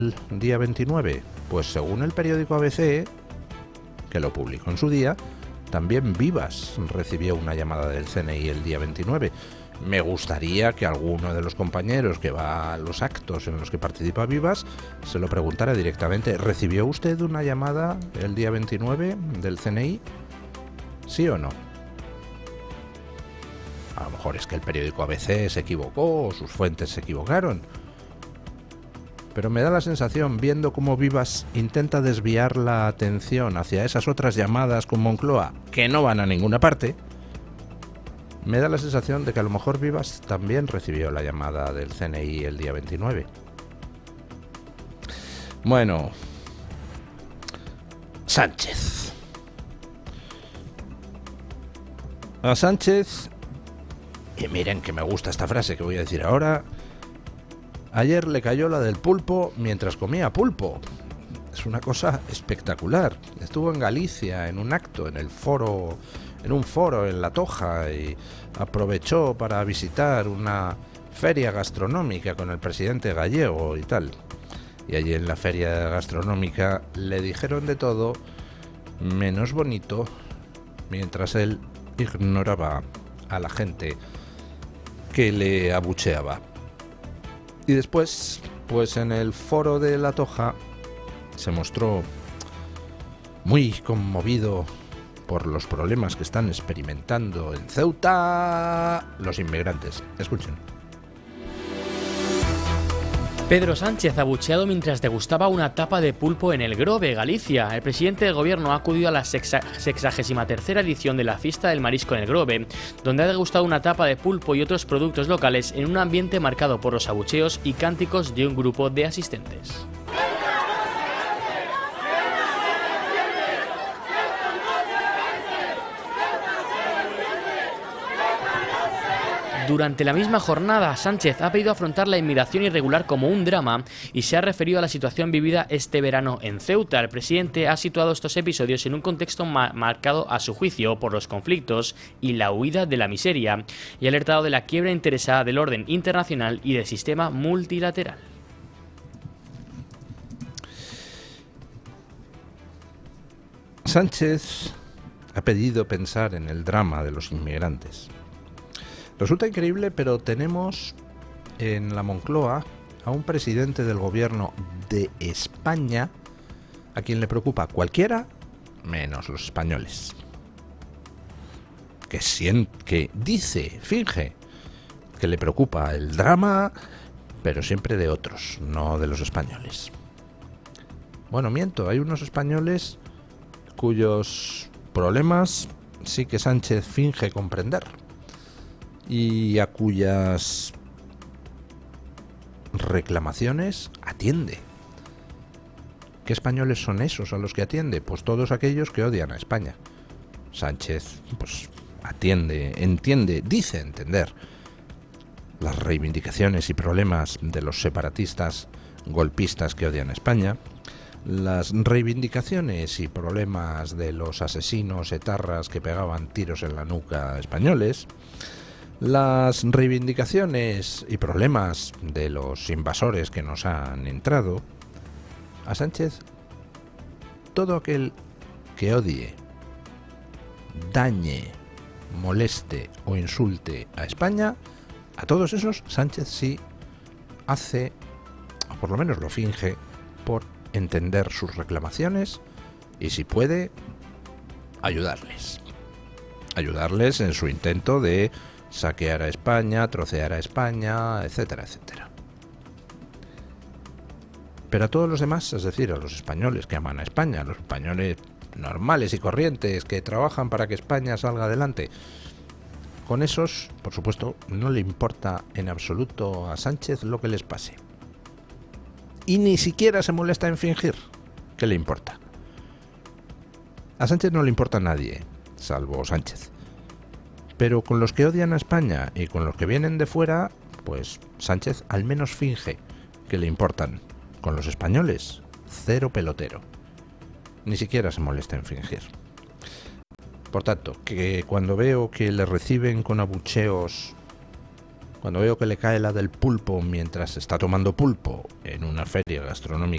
día 29? Pues según el periódico ABC, que lo publicó en su día, también Vivas recibió una llamada del CNI el día 29. Me gustaría que alguno de los compañeros que va a los actos en los que participa Vivas se lo preguntara directamente. ¿Recibió usted una llamada el día 29 del CNI? ¿Sí o no? A lo mejor es que el periódico ABC se equivocó o sus fuentes se equivocaron. Pero me da la sensación, viendo cómo Vivas intenta desviar la atención hacia esas otras llamadas con Moncloa que no van a ninguna parte, me da la sensación de que a lo mejor Vivas también recibió la llamada del CNI el día 29. Bueno, Sánchez. A Sánchez, y miren que me gusta esta frase que voy a decir ahora, ayer le cayó la del pulpo mientras comía pulpo. Es una cosa espectacular. Estuvo en Galicia en un acto, en un foro en La Toja, y aprovechó para visitar una feria gastronómica con el presidente gallego y tal. Y allí en la feria gastronómica le dijeron de todo menos bonito, mientras él ignoraba a la gente que le abucheaba. Y después, pues en el foro de La Toja se mostró muy conmovido por los problemas que están experimentando en Ceuta los inmigrantes. Escuchen. Pedro Sánchez abucheado mientras degustaba una tapa de pulpo en El Grove, Galicia. El presidente del gobierno ha acudido a la 63ª edición de la Fiesta del Marisco en El Grove, donde ha degustado una tapa de pulpo y otros productos locales en un ambiente marcado por los abucheos y cánticos de un grupo de asistentes. Durante la misma jornada, Sánchez ha pedido afrontar la inmigración irregular como un drama y se ha referido a la situación vivida este verano en Ceuta. El presidente ha situado estos episodios en un contexto marcado, a su juicio, por los conflictos y la huida de la miseria, y ha alertado de la quiebra interesada del orden internacional y del sistema multilateral. Sánchez ha pedido pensar en el drama de los inmigrantes. Resulta increíble, pero tenemos en la Moncloa a un presidente del gobierno de España a quien le preocupa cualquiera menos los españoles. Que dice, finge, que le preocupa el drama, pero siempre de otros, no de los españoles. Bueno, miento, hay unos españoles cuyos problemas sí que Sánchez finge comprender, y a cuyas reclamaciones atiende. ¿Qué españoles son esos a los que atiende? Pues todos aquellos que odian a España. Sánchez, pues atiende, entiende, dice entender las reivindicaciones y problemas de los separatistas golpistas que odian a España, las reivindicaciones y problemas de los asesinos etarras que pegaban tiros en la nuca a españoles, las reivindicaciones y problemas de los invasores que nos han entrado. A Sánchez, todo aquel que odie, dañe, moleste o insulte a España, a todos esos Sánchez sí hace, o por lo menos lo finge, por entender sus reclamaciones y, si puede, ayudarles en su intento de saquear a España, trocear a España, etcétera, etcétera. Pero a todos los demás, es decir, a los españoles que aman a España, a los españoles normales y corrientes que trabajan para que España salga adelante, con esos, por supuesto, no le importa en absoluto a Sánchez lo que les pase. Y ni siquiera se molesta en fingir. ¿Qué le importa? A Sánchez no le importa a nadie, salvo Sánchez. Pero con los que odian a España y con los que vienen de fuera, pues Sánchez al menos finge que le importan. Con los españoles, cero pelotero. Ni siquiera se molesta en fingir. Por tanto, que cuando veo que le reciben con abucheos, cuando veo que le cae la del pulpo mientras está tomando pulpo en una feria gastronómica